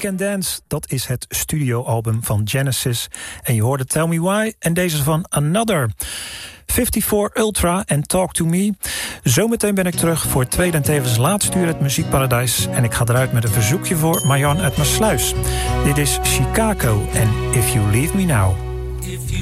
Can Dance, dat is het studioalbum van Genesis. En je hoorde Tell Me Why en deze van Another. 54 Ultra en Talk To Me. Zometeen ben ik terug voor het tweede en tevens laatste uur het Muziekparadijs. En ik ga eruit met een verzoekje voor Marjan uit Maassluis. Dit is Chicago en If You Leave Me Now.